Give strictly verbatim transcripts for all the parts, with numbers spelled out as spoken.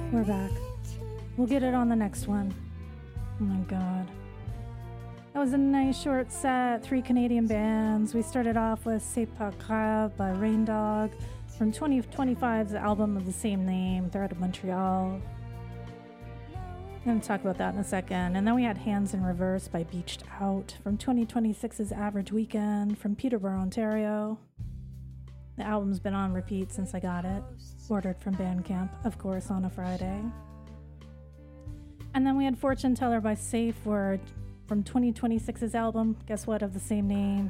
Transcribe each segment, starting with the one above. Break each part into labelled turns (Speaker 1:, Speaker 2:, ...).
Speaker 1: We're back. We'll get it on the next one. Oh my god. That was a nice short set. Three Canadian bands. We started off with C'est Pas Grave by Rain Dog from twenty twenty-five's album of the same name. They're out of Montreal. I'm going to talk about that in a second. And then we had Hands in Reverse by Beached Out from twenty twenty-six's Average Weekend from Peterborough, Ontario. The album's been on repeat since I got it. Ordered from Bandcamp, of course, on a Friday. And then we had Fortune Teller by Safe Word from twenty twenty-six's album, guess what, of the same name.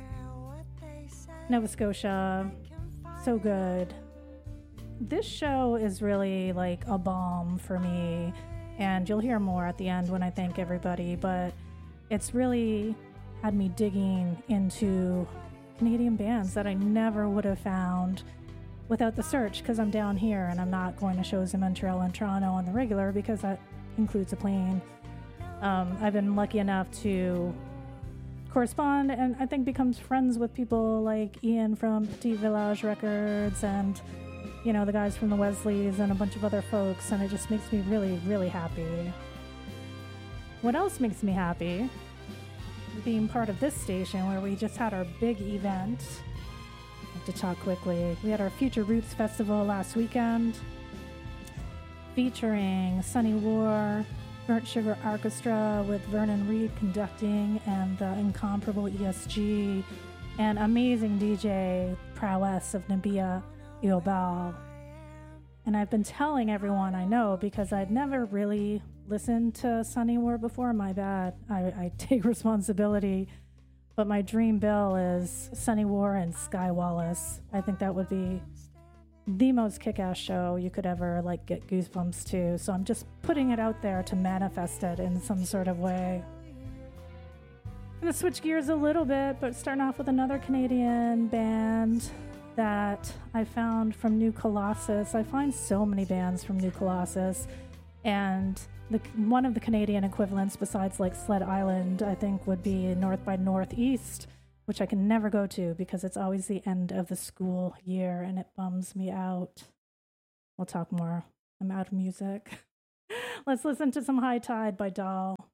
Speaker 1: Nova Scotia. So good. This show is really like a bomb for me, and you'll hear more at the end when I thank everybody, but it's really had me digging into Canadian bands that I never would have found without the search, because I'm down here and I'm not going to shows in Montreal and Toronto on the regular because that includes a plane. Um, I've been lucky enough to correspond and I think becomes friends with people like Ian from Petit Village Records and, you know, the guys from the Wesleys and a bunch of other folks, and it just makes me really, really happy. What else makes me happy? Being part of this station where we just had our big event. I have to talk quickly. We had our Future Roots Festival last weekend featuring Sunny War, Burnt Sugar Orchestra with Vernon Reid conducting, and the incomparable E S G, and amazing D J prowess of Nabia Iobal. And I've been telling everyone I know, because I'd never really listened to Sunny War before. My bad. I, I take responsibility. But my dream bill is Sunny War and Sky Wallace. I think that would be the most kick-ass show you could ever like get goosebumps to. So I'm just putting it out there to manifest it in some sort of way. I'm gonna switch gears a little bit, but starting off with another Canadian band that I found from New Colossus. I find so many bands from New Colossus, and the one of the Canadian equivalents besides like Sled Island, I think, would be North by Northeast, which I can never go to because it's always the end of the school year and it bums me out. We'll talk more. I'm out of music. Let's listen to some High Tide by Doll.